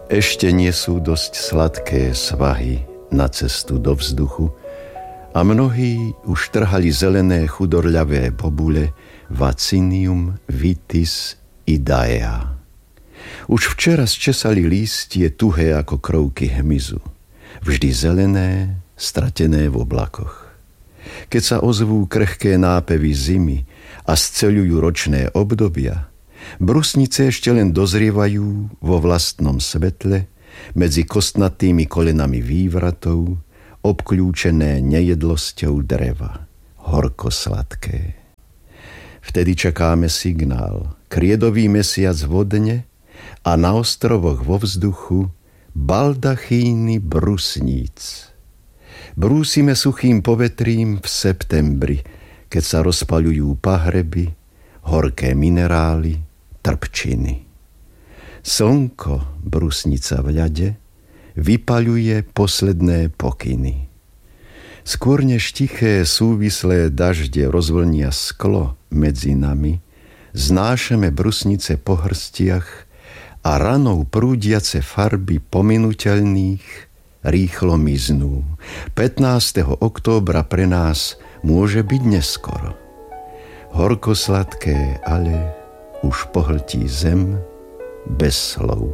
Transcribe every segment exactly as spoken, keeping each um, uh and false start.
Ešte nie sú dosť sladké svahy na cestu do vzduchu a mnohí už trhali zelené chudorľavé bobule Vaccinium vitis idaea. Už včera zčesali lístie tuhé ako krovky hmyzu, vždy zelené, stratené v oblakoch. Keď sa ozvú krehké nápevy zimy a sceľujú ročné obdobia, brusnice ešte len dozrievajú vo vlastnom svetle medzi kostnatými kolenami vývratov, obkľúčené nejedlosťou dreva, horko sladké. Vtedy čakáme signál, kriedový mesiac vodne a na ostrovoch vo vzduchu baldachíny brusníc. Brúsime suchým povetrím v septembri, keď sa rozpaľujú pahreby, horké minerály, trpčiny. Slnko, brusnica v ľade, vypaľuje posledné pokyny. Skôr než tiché súvislé dažde rozvlnia sklo medzi nami, znášame brusnice po hrstiach a ranou prúdiace farby pominuteľných rýchlo miznú. pätnásteho októbra pre nás môže byť neskoro. Horko sladké, ale už pohltí zem bez slov.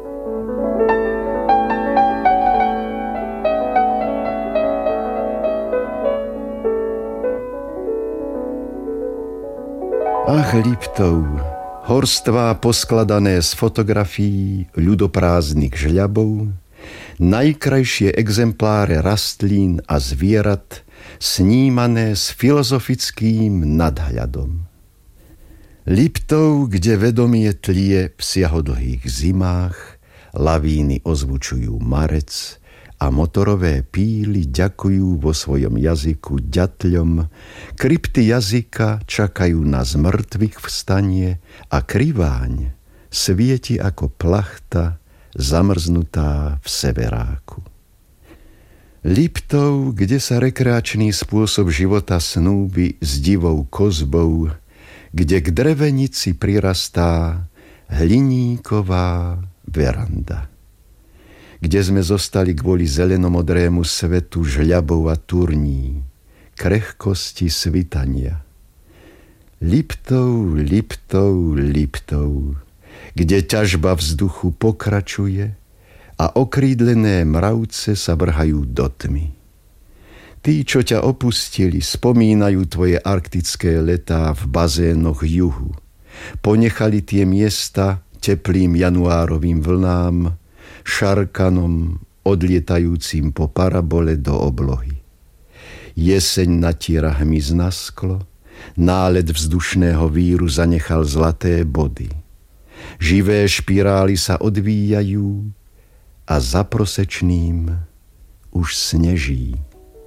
Ach, Liptov, horstvá poskladané z fotografií ľudoprázdnych žľabov, najkrajšie exempláre rastlín a zvierat, snímané s filozofickým nadhľadom. Liptov, kde vedomie tlie v siahodlhých zimách, lavíny ozvučujú marec a motorové píly ďakujú vo svojom jazyku ďatľom, krypty jazyka čakajú na zmrtvých vstanie a kriváň svieti ako plachta zamrznutá v severáku. Liptov, kde sa rekreačný spôsob života snúbi s divou kozbou, kde k drevenici prirastá hliníková veranda. Kde sme zostali kvôli zelenomodrému svetu žľabov a turní, krehkosti svitania. Liptov, Liptov, Liptov, kde ťažba vzduchu pokračuje a okrídlené mravce sa vrhajú do tmy. Tí, čo ťa opustili, spomínajú tvoje arktické letá v bazénoch juhu. Ponechali tie miesta teplým januárovým vlnám, šarkanom odlietajúcim po parabole do oblohy. Jeseň natiera hmyz na sklo, nálet vzdušného víru zanechal zlaté body. Živé špirály sa odvíjajú a za prosečným už sneží.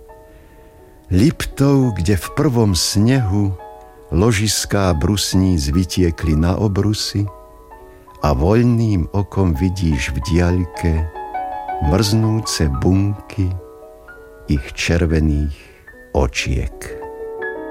Liptov, kde v prvom snehu ložiská brusníc vytiekli na obrusy a voľným okom vidíš v diaľke mrznúce bunky ich červených očiek.